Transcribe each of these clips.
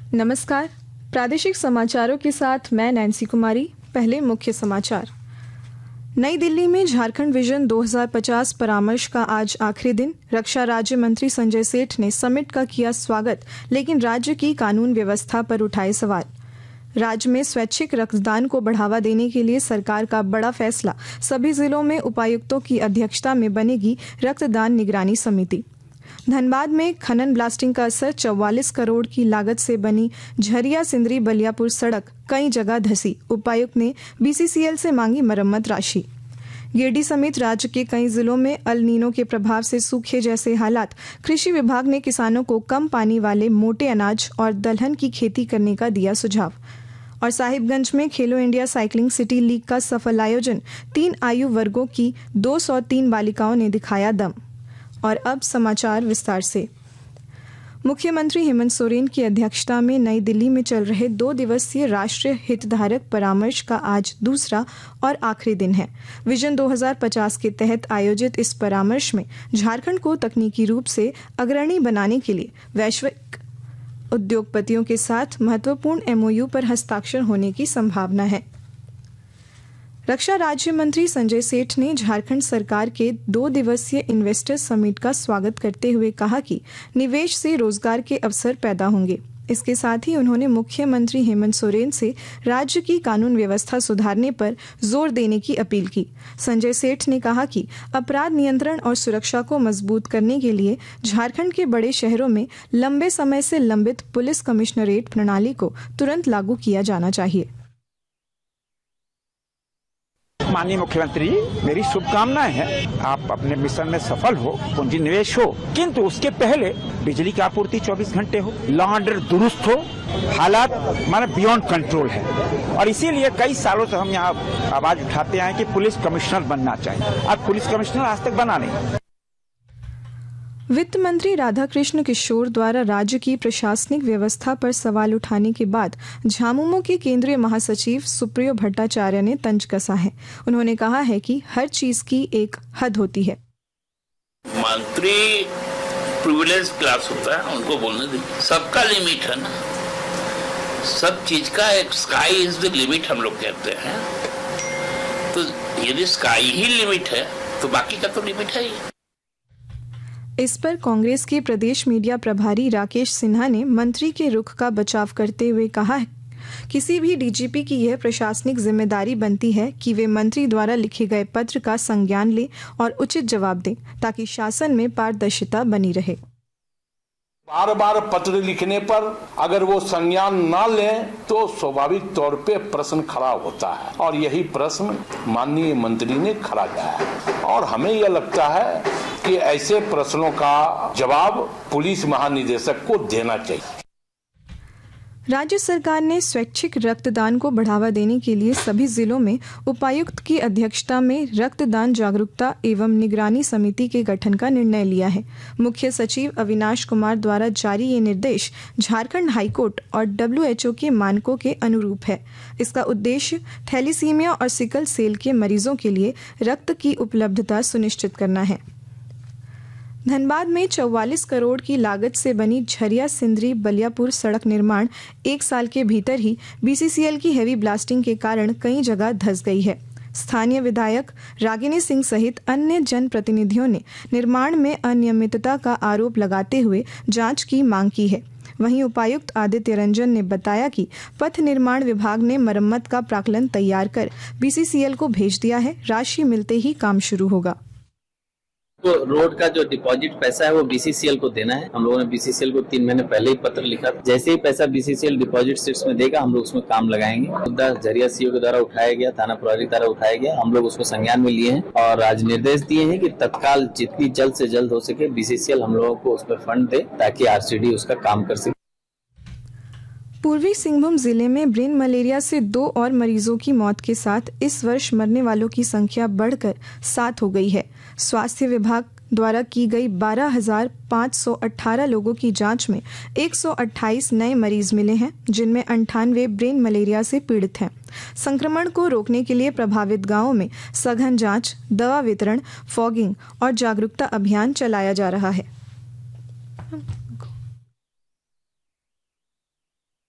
नमस्कार, प्रादेशिक समाचारों के साथ मैं नैन्सी कुमारी। पहले मुख्य समाचार। नई दिल्ली में झारखंड विजन 2050 परामर्श का आज आखिरी दिन। रक्षा राज्य मंत्री संजय सेठ ने समिट का किया स्वागत, लेकिन राज्य की कानून व्यवस्था पर उठाए सवाल। राज्य में स्वैच्छिक रक्तदान को बढ़ावा देने के लिए सरकार का बड़ा फैसला। सभी जिलों में उपायुक्तों की अध्यक्षता में बनेगी रक्तदान निगरानी समिति। धनबाद में खनन ब्लास्टिंग का असर। 44 करोड़ की लागत से बनी झरिया सिंदरी बलियापुर सड़क कई जगह धंसी। उपायुक्त ने बीसीसीएल से मांगी मरम्मत राशि। गिरिडीह समेत राज्य के कई जिलों में अल नीनो के प्रभाव से सूखे जैसे हालात। कृषि विभाग ने किसानों को कम पानी वाले मोटे अनाज और दलहन की खेती करने का दिया सुझाव। और साहिबगंज में खेलो इंडिया साइकिलिंग सिटी लीग का सफल आयोजन। 3 आयु वर्गों की 203 बालिकाओं ने दिखाया दम। और अब समाचार विस्तार से। मुख्यमंत्री हेमंत सोरेन की अध्यक्षता में नई दिल्ली में चल रहे 2 दिवसीय राष्ट्रीय हितधारक परामर्श का आज दूसरा और आखिरी दिन है। विजन 2050 के तहत आयोजित इस परामर्श में झारखंड को तकनीकी रूप से अग्रणी बनाने के लिए वैश्विक उद्योगपतियों के साथ महत्वपूर्ण एमओयू पर हस्ताक्षर होने की संभावना है। रक्षा राज्य मंत्री संजय सेठ ने झारखंड सरकार के 2 दिवसीय इन्वेस्टर्स समिट का स्वागत करते हुए कहा कि निवेश से रोजगार के अवसर पैदा होंगे। इसके साथ ही उन्होंने मुख्यमंत्री हेमंत सोरेन से राज्य की कानून व्यवस्था सुधारने पर जोर देने की अपील की। संजय सेठ ने कहा कि अपराध नियंत्रण और सुरक्षा को मजबूत करने के लिए झारखंड के बड़े शहरों में लंबे समय से लंबित पुलिस कमिश्नरेट प्रणाली को तुरंत लागू किया जाना चाहिए। माननीय मुख्यमंत्री, मेरी शुभकामनाएं हैं। आप अपने मिशन में सफल हो, पूंजी निवेश हो, किंतु उसके पहले बिजली की आपूर्ति 24 घंटे हो, लॉ ऑर्डर दुरुस्त हो, हालात माने बियॉन्ड कंट्रोल है। और इसीलिए कई सालों से हम यहाँ आवाज उठाते हैं कि पुलिस कमिश्नर बनना चाहिए। आज पुलिस कमिश्नर आज तक बना नहीं। वित्त मंत्री राधाकृष्ण किशोर द्वारा राज्य की प्रशासनिक व्यवस्था पर सवाल उठाने के बाद झामुमो के केंद्रीय महासचिव सुप्रियो भट्टाचार्य ने तंज कसा है। उन्होंने कहा है कि हर चीज की एक हद होती है। मंत्री प्रिविलेज क्लास होता है, उनको बोलने दीजिए। सबका लिमिट है ना, सब चीज का एक स्काई इज द लिमिट हम लोग कहते हैं। तो यदि स्काई ही लिमिट है तो बाकी का तो लिमिट है ही। इस पर कांग्रेस के प्रदेश मीडिया प्रभारी राकेश सिन्हा ने मंत्री के रुख का बचाव करते हुए कहा किसी भी डीजीपी की यह प्रशासनिक जिम्मेदारी बनती है कि वे मंत्री द्वारा लिखे गए पत्र का संज्ञान ले और उचित जवाब दें, ताकि शासन में पारदर्शिता बनी रहे। बार बार पत्र लिखने पर अगर वो संज्ञान ना लें तो स्वाभाविक तौर पे प्रश्न खड़ा होता है, और यही प्रश्न माननीय मंत्री ने खड़ा किया है। और हमें यह लगता है कि ऐसे प्रश्नों का जवाब पुलिस महानिदेशक को देना चाहिए। राज्य सरकार ने स्वैच्छिक रक्तदान को बढ़ावा देने के लिए सभी जिलों में उपायुक्त की अध्यक्षता में रक्तदान जागरूकता एवं निगरानी समिति के गठन का निर्णय लिया है। मुख्य सचिव अविनाश कुमार द्वारा जारी ये निर्देश झारखंड हाईकोर्ट और WHO के मानकों के अनुरूप है। इसका उद्देश्य थैलीसीमिया और सिकल सेल के मरीजों के लिए रक्त की उपलब्धता सुनिश्चित करना है। धनबाद में 44 करोड़ की लागत से बनी झरिया सिंदरी बलियापुर सड़क निर्माण 1 साल के भीतर ही बीसीसीएल की हेवी ब्लास्टिंग के कारण कई जगह धंस गई है। स्थानीय विधायक रागिनी सिंह सहित अन्य जनप्रतिनिधियों ने निर्माण में अनियमितता का आरोप लगाते हुए जांच की मांग की है। वहीं उपायुक्त आदित्य रंजन ने बताया कि पथ निर्माण विभाग ने मरम्मत का प्राक्कलन तैयार कर बीसीसीएल को भेज दिया है। राशि मिलते ही काम शुरू होगा। तो रोड का जो डिपॉजिट पैसा है वो बीसीसीएल को देना है। हम लोगों ने बीसीसीएल को 3 महीने पहले ही पत्र लिखा। जैसे ही पैसा बीसीसीएल डिपॉजिट शीट्स में देगा, हम लोग उसमें काम लगाएंगे। मुद्दा झरिया सीओ के द्वारा उठाया गया, थाना प्रभारी द्वारा उठाया गया, हम लोग उसको संज्ञान में लिए हैं और आज निर्देश दिए हैं कि तत्काल जितनी जल्द से जल्द हो सके बीसीसीएल हम लोगों को उसमें फंड दे, ताकि आरसीडी उसका काम कर सके। पूर्वी सिंहभूम जिले में ब्रेन मलेरिया से 2 और मरीजों की मौत के साथ इस वर्ष मरने वालों की संख्या बढ़कर 7 हो गई है। स्वास्थ्य विभाग द्वारा की गई 12,518 लोगों की जांच में 128 नए मरीज मिले हैं, जिनमें 98 ब्रेन मलेरिया से पीड़ित हैं। संक्रमण को रोकने के लिए प्रभावित गांवों में सघन जांच, दवा वितरण, फॉगिंग और जागरूकता अभियान चलाया जा रहा है।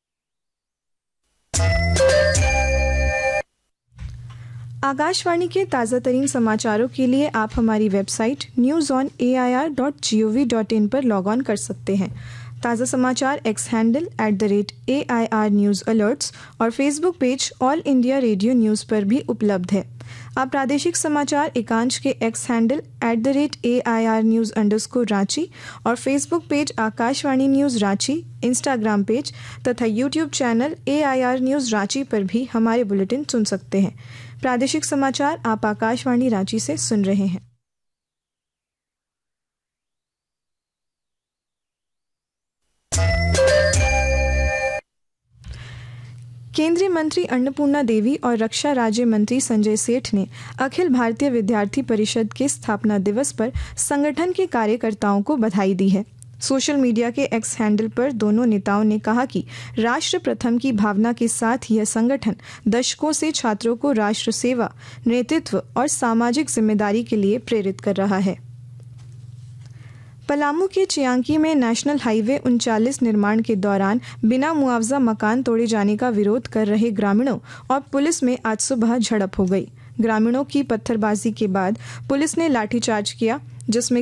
आकाशवाणी के ताज़ा तरीन समाचारों के लिए आप हमारी वेबसाइट newsonair.gov.in पर लॉग ऑन कर सकते हैं। ताज़ा समाचार x handle @AIR news alerts और Facebook page all India radio news पर भी उपलब्ध है। आप प्रादेशिक समाचार एकांश के x handle @AIR news _Ranchi और Facebook page Akashvani news Ranchi, Instagram page तथा YouTube channel AIR news Ranchi पर भी हमारे बुलेटिन सुन सकते हैं। प्रादेशिक समाचार आप आकाशवाणी रांची से सुन रहे हैं। केंद्रीय मंत्री अन्नपूर्णा देवी और रक्षा राज्य मंत्री संजय सेठ ने अखिल भारतीय विद्यार्थी परिषद के स्थापना दिवस पर संगठन के कार्यकर्ताओं को बधाई दी है। सोशल मीडिया के एक्स हैंडल पर दोनों नेताओं ने कहा कि राष्ट्र प्रथम की भावना के साथ यह संगठन दशकों से छात्रों को राष्ट्र सेवा, नेतृत्व और सामाजिक जिम्मेदारी के लिए प्रेरित कर रहा है। पलामू के चियांकी में नेशनल हाईवे 39 निर्माण के दौरान बिना मुआवजा मकान तोड़े जाने का विरोध कर रहे ग्रामीणों और पुलिस में आज सुबह झड़प हो गई। ग्रामीणों की पत्थरबाजी के बाद पुलिस ने लाठीचार्ज किया, जिसमें